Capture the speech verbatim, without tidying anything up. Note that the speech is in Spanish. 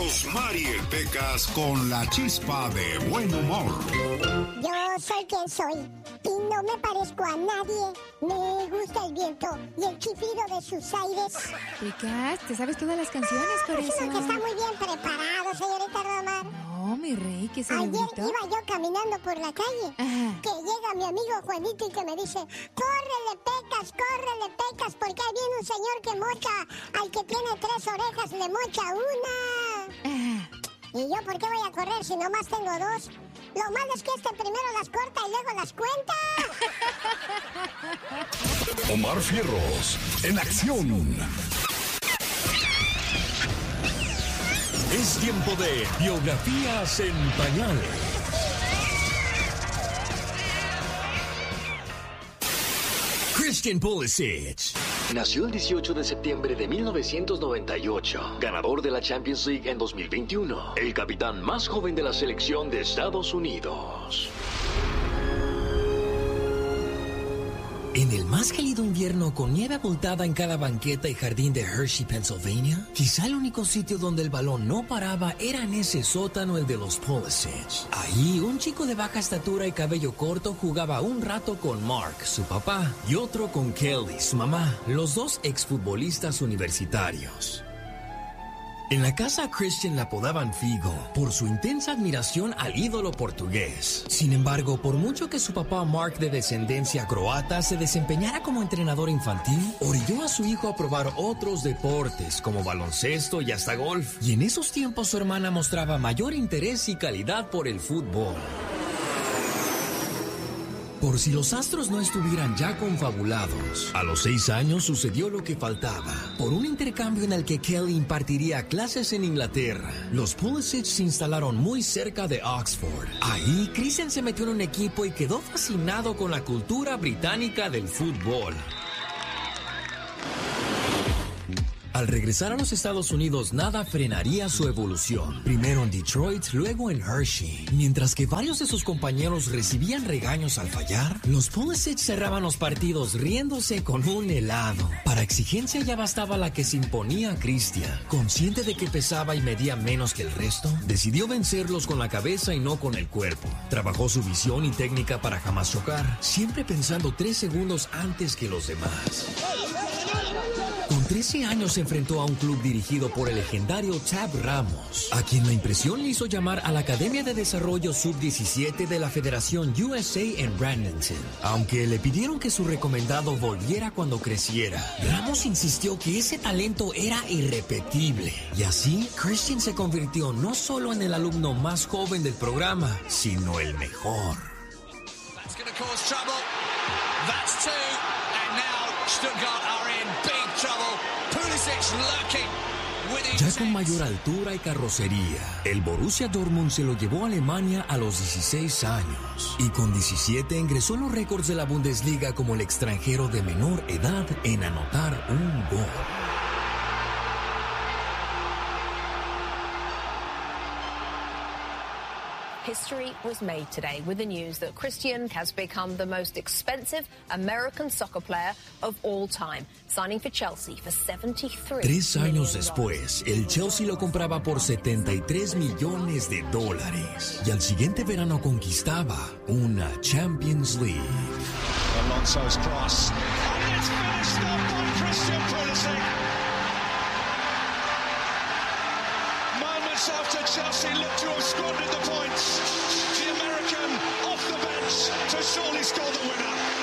Rosmarie Pecas con la chispa de buen humor. Yo soy quien soy y no me parezco a nadie. Me gusta el viento y el chiflido de sus aires. Pecas, te sabes todas las canciones por Es eso. uno que está muy bien preparado, señorita Romar. No, mi rey, ¿qué se Ayer iba yo caminando por la calle. Ajá. Que llega mi amigo Juanito y que me dice: córrele, Pecas, córrele, Pecas, porque ahí viene un señor que mocha al que tiene tres orejas, le mocha una. Ajá. ¿Y yo por qué voy a correr si nomás tengo dos? Lo malo es que este primero las corta y luego las cuenta. Omar Fierros, en acción. Es tiempo de biografías en pañales. Christian Pulisic nació el dieciocho de septiembre de mil novecientos noventa y ocho, ganador de la Champions League en dos mil veintiuno, el capitán más joven de la selección de Estados Unidos. En el más gélido invierno, con nieve abultada en cada banqueta y jardín de Hershey, Pennsylvania, quizá el único sitio donde el balón no paraba era en ese sótano, el de los Pulisic. Ahí, un chico de baja estatura y cabello corto jugaba un rato con Mark, su papá, y otro con Kelly, su mamá, los dos exfutbolistas universitarios. En la casa a Christian la apodaban Figo por su intensa admiración al ídolo portugués. Sin embargo, por mucho que su papá Mark, de descendencia croata, se desempeñara como entrenador infantil, orilló a su hijo a probar otros deportes como baloncesto y hasta golf. Y en esos tiempos su hermana mostraba mayor interés y calidad por el fútbol. Por si los astros no estuvieran ya confabulados, a los seis años sucedió lo que faltaba. Por un intercambio en el que Kelly impartiría clases en Inglaterra, los Pulisic se instalaron muy cerca de Oxford. Ahí, Christian se metió en un equipo y quedó fascinado con la cultura británica del fútbol. Al regresar a los Estados Unidos, nada frenaría su evolución. Primero en Detroit, luego en Hershey. Mientras que varios de sus compañeros recibían regaños al fallar, los Pulisic cerraban los partidos riéndose con un helado. Para exigencia ya bastaba la que se imponía a Christian. Consciente de que pesaba y medía menos que el resto, decidió vencerlos con la cabeza y no con el cuerpo. Trabajó su visión y técnica para jamás chocar, siempre pensando tres segundos antes que los demás. Con trece años se enfrentó a un club dirigido por el legendario Tab Ramos, a quien la impresión le hizo llamar a la Academia de Desarrollo sub diecisiete de la Federación U S A en Bradenton. Aunque le pidieron que su recomendado volviera cuando creciera, Ramos insistió que ese talento era irrepetible. Y así, Christian se convirtió no solo en el alumno más joven del programa, sino el mejor. That's gonna cause trouble. That's two. And now Stuttgart are in big trouble. Pulisic lurking with his Ya con mayor altura y carrocería, el Borussia Dortmund se lo llevó a Alemania a los dieciséis años. Y con diecisiete ingresó en los récords de la Bundesliga como el extranjero de menor edad en anotar un gol. History was made today with the news that Christian has become the most expensive American soccer player of all time, signing for Chelsea for setenta y tres Tres años million después, el Chelsea lo compraba por setenta y tres millones de dólares. Y al siguiente verano conquistaba una Champions League. Alonso's cross. And it's finished off by Christian Pulisic. Moments after Chelsea looked to have squandered the